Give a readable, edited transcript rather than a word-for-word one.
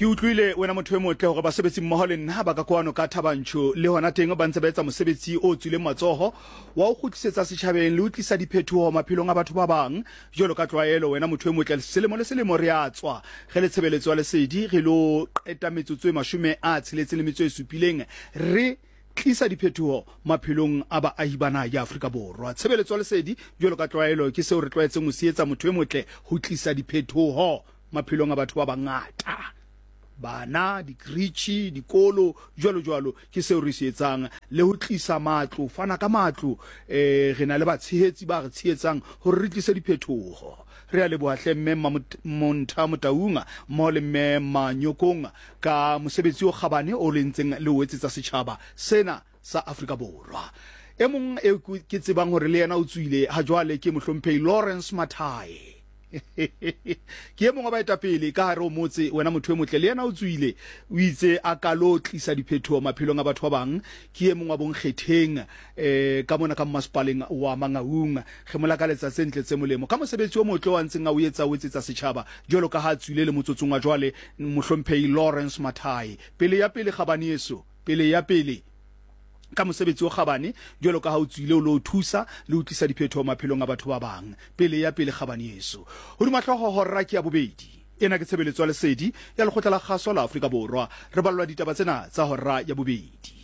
Ke utlwile wena motho e motle hore basebetsi mmoho le nna ba ka kwano ka Thabantsho le hona teng ba ntse ba etsa mosebetsi o tswileng matsoho wa o khutlisetsa setjhabeng le o tlisa diphetoho maphelong a batho ba bang jolo ka tlwaelo wena motho e motle selemo le selemo re a tswa ge le tshebeletso ya lesedi re lo qeta metsotso e 67 re tlisa diphetoho maphelong a baahi bana ya Afrika Borwa. Tshebeletso ya lesedi jolo ka tlwaelo ke seo re tlwaetseng ho sietsa motho e motle ho tlisa diphetoho maphelong a batho ba bangata. Bana dikritshi dikolo jwalo ke seo re se etsang le ho tlisa matlo fana ka matlo re na le batshehetsi ba re tsheetsang hore re tlise diphetoho re a leboha hle mme Montha Motaunga mo le mme Manyokong ka mosebetsi o kgabane o lentseng le o etsetsa setjhaba sena sa Afrika Borwa. E mong e ke tsebang hore le yena o tswile ha jwale ke mohlomphehi Lawrence Mathai ke mongwe ba etapele ka hare o motse wena motho e motle le yena o tswile o itse a ka lo tlisa diphetoho maphelong a batho ba bang ke e mongwe wa bonkgetheng ka mona ka masepaleng wa Mangaung ge molakaletsa sentle tse molemo ka mosebetsi o motle wa ntseng a o etsetsa setjhaba jolo ka ha tswile le motsotsong wa jwale mohlomphehi Lawrence Mathai pele ya pele ka mosebetsi o kgabane jolo ka ha o tswile o lo thusa le o tlisa diphetoho maphelong a batho ba bang pele ya pele kgabane yeso ho di mahloho horra ke ya bobedi ena ke tshebeletso ya lesedi ya lekgotla la kgaso la Afrika Borwa re ballwa ditaba tsena tsa horra ya bobedi.